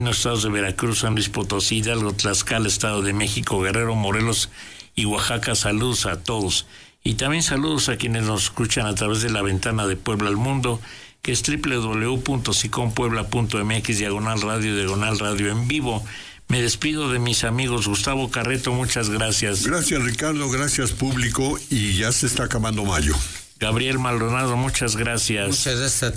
los estados de Veracruz, San Luis Potosí, Hidalgo, Tlaxcala, Estado de México, Guerrero, Morelos y Oaxaca. Saludos a todos. Y también saludos a quienes nos escuchan a través de la ventana de Puebla al Mundo, que es www.sicompuebla.mx/radio en vivo. Me despido de mis amigos. Gustavo Carreto, muchas gracias. Gracias, Ricardo, gracias, público, y ya se está acabando mayo. Gabriel Maldonado, muchas gracias. Muchas gracias a